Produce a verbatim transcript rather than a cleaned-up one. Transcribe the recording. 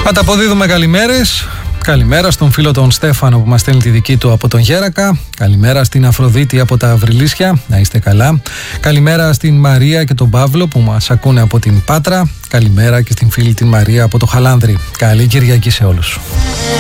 Ανταποδίδουμε καλημέρες. Καλημέρα στον φίλο τον Στέφανο που μας στέλνει τη δική του από τον Γέρακα. Καλημέρα στην Αφροδίτη από τα Βρυλίσια. Να είστε καλά. Καλημέρα στην Μαρία και τον Παύλο που μας ακούνε από την Πάτρα. Καλημέρα και στην φίλη την Μαρία από το Χαλάνδρι. Καλή Κυριακή σε όλους.